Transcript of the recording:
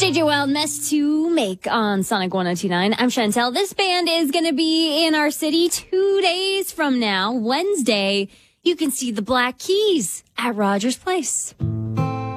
DJ Wild Mess to make on Sonic 102.9. I'm Chantel. This band is going to be in our city 2 days from now, Wednesday. You can see the Black Keys at Rogers Place.